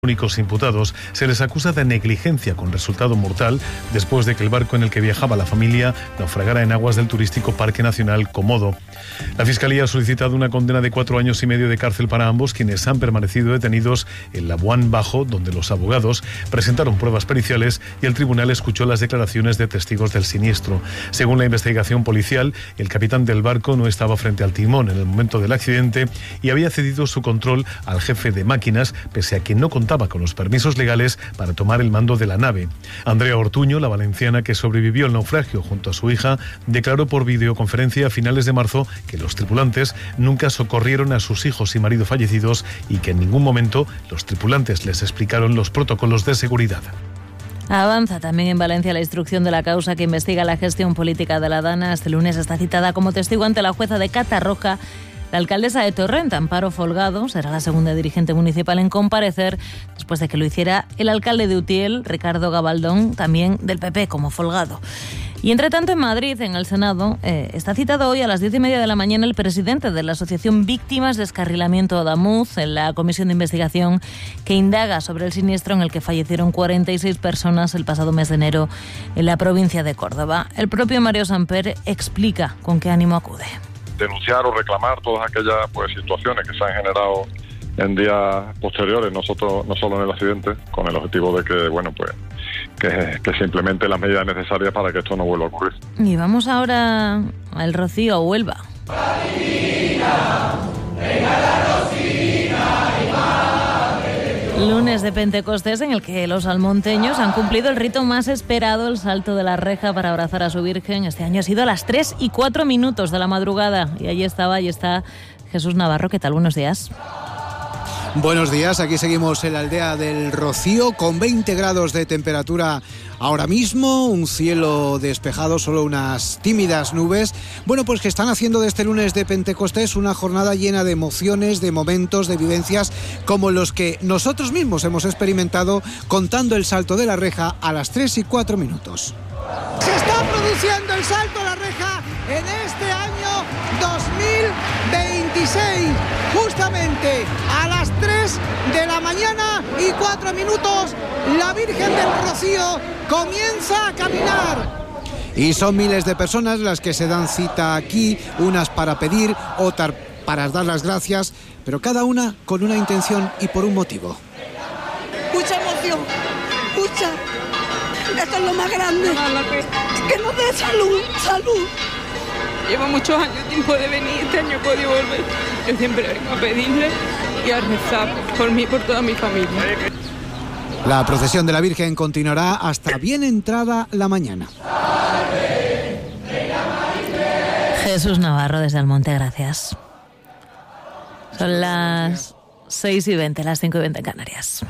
únicos imputados, se les acusa de negligencia con resultado mortal después de que el barco en el que viajaba la familia naufragara en aguas del turístico Parque Nacional Komodo. La Fiscalía ha solicitado una condena de 4 años y medio de cárcel para ambos, quienes han permanecido detenidos en Labuan Bajo, donde los abogados presentaron pruebas periciales y el tribunal escuchó las declaraciones de testigos del siniestro. Según la investigación policial, el capitán del barco no estaba frente al timón en el momento del accidente y había cedido su control al jefe de máquinas, pese a que no contaba con los permisos legales para tomar el mando de la nave. Andrea Ortuño, la valenciana que sobrevivió al naufragio junto a su hija, declaró por videoconferencia a finales de marzo que los tripulantes nunca socorrieron a sus hijos y marido fallecidos y que en ningún momento los tripulantes les explicaron los protocolos de seguridad. Avanza también en Valencia la instrucción de la causa que investiga la gestión política de la Dana. Este lunes está citada como testigo ante la jueza de Catarroja la alcaldesa de Torrent, Amparo Folgado. Será la segunda dirigente municipal en comparecer después de que lo hiciera el alcalde de Utiel, Ricardo Gabaldón, también del PP como Folgado. Y entre tanto en Madrid, en el Senado, está citado hoy a las 10:30 de la mañana el presidente de la Asociación Víctimas de Descarrilamiento Adamuz en la comisión de investigación que indaga sobre el siniestro en el que fallecieron 46 personas el pasado mes de enero en la provincia de Córdoba. El propio Mario Samper explica con qué ánimo acude. Denunciar o reclamar todas aquellas situaciones que se han generado en días posteriores, no solo en el accidente, con el objetivo de que se implementen las medidas necesarias para que esto no vuelva a ocurrir. Y vamos ahora al Rocío, a Huelva. Lunes de Pentecostés en el que los almonteños han cumplido el rito más esperado, el salto de la reja para abrazar a su Virgen. Este año ha sido a las 3:04 de la madrugada y allí está Jesús Navarro. ¿Qué tal? Buenos días. Buenos días, aquí seguimos en la aldea del Rocío con 20 grados de temperatura ahora mismo, un cielo despejado, solo unas tímidas nubes. Bueno, pues que están haciendo de este lunes de Pentecostés una jornada llena de emociones, de momentos, de vivencias como los que nosotros mismos hemos experimentado contando el salto de la reja a las 3:04. Se está produciendo el salto a la reja en este año 2026, justamente a las 3:04, la Virgen del Rocío comienza a caminar. Y son miles de personas las que se dan cita aquí, unas para pedir, otras para dar las gracias, pero cada una con una intención y por un motivo. Mucha emoción, mucha. Esto es lo más grande. Que nos dé salud. Llevo muchos años tiempo de venir, este año he podido volver. Yo siempre vengo a pedirle y a rezar por mí y por toda mi familia. La procesión de la Virgen continuará hasta bien entrada la mañana. Jesús Navarro desde Almonte, gracias. Son las 6:20, las 5:20 en Canarias.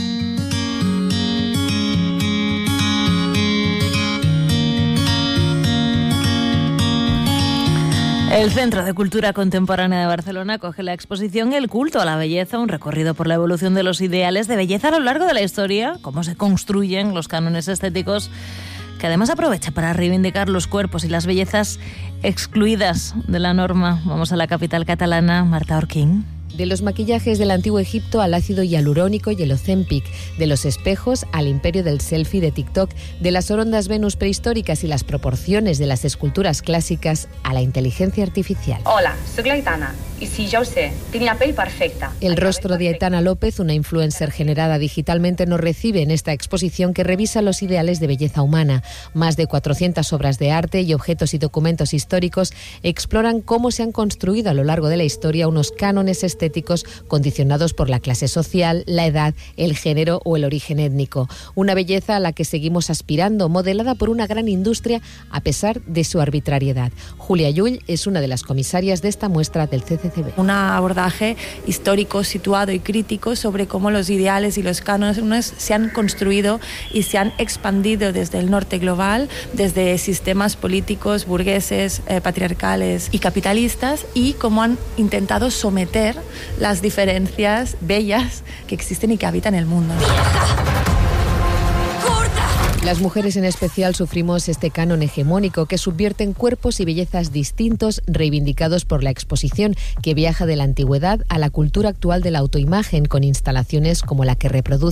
El Centro de Cultura Contemporánea de Barcelona acoge la exposición El culto a la belleza, un recorrido por la evolución de los ideales de belleza a lo largo de la historia, cómo se construyen los cánones estéticos, que además aprovecha para reivindicar los cuerpos y las bellezas excluidas de la norma. Vamos a la capital catalana, Marta Orquín. De los maquillajes del antiguo Egipto al ácido hialurónico y el Ozempic, de los espejos al imperio del selfie de TikTok, de las orondas Venus prehistóricas y las proporciones de las esculturas clàssiques a la inteligencia artificial. Hola, soy Aitana y sí, ya ho sé, tinc la pell perfecta. El rostro de Aitana López, una influencer generada digitalmente, nos recibe en esta exposición que revisa los ideales de belleza humana. Más de 400 obras de arte y objetos y documentos históricos exploran cómo se han construido a lo largo de la historia unos cánones estéticos condicionados por la clase social, la edad, el género o el origen étnico. Una belleza a la que seguimos aspirando, modelada por una gran industria a pesar de su arbitrariedad. Julia Llull es una de las comisarias de esta muestra del CCCB. Un abordaje histórico, situado y crítico sobre cómo los ideales y los cánones se han construido y se han expandido desde el norte global, desde sistemas políticos, burgueses, patriarcales y capitalistas, y cómo han intentado someter las diferencias bellas que existen y que habitan el mundo. Las mujeres en especial sufrimos este canon hegemónico que subvierte en cuerpos y bellezas distintos, reivindicados por la exposición, que viaja de la antigüedad a la cultura actual de la autoimagen, con instalaciones como la que reproduce